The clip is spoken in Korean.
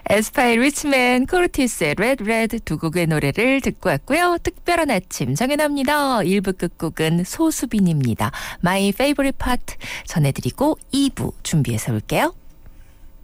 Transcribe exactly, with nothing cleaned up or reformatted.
에스파의 리치맨, 코르티스의 레드 레드 두 곡의 노래를 듣고 왔고요. 특별한 아침 정연합니다. 일 부 끝곡은 소수빈입니다. My Favorite Part 전해드리고 이 부 준비해서 올게요.